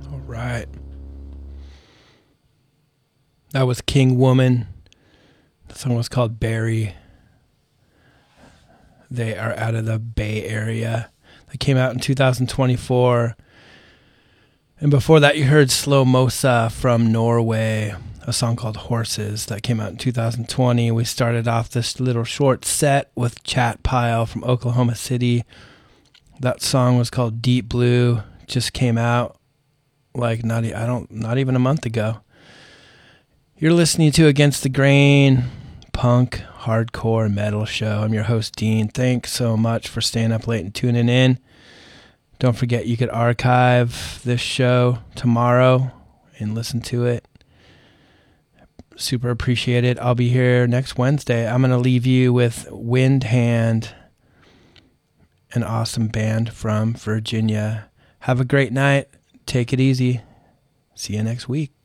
All right. That was King Woman. The song was called Barry. They are out of the Bay Area. They came out in 2024. And before that, you heard Slow Mosa from Norway, a song called Horses that came out in 2020. We started off this little short set with Chat Pile from Oklahoma City. That song was called Deep Blue. Just came out like not even a month ago. You're listening to Against the Grain, punk, hardcore, metal show. I'm your host, Dean. Thanks so much for staying up late and tuning in. Don't forget you could archive this show tomorrow and listen to it. Super appreciate it. I'll be here next Wednesday. I'm going to leave you with Wind Hand, an awesome band from Virginia. Have a great night. Take it easy. See you next week.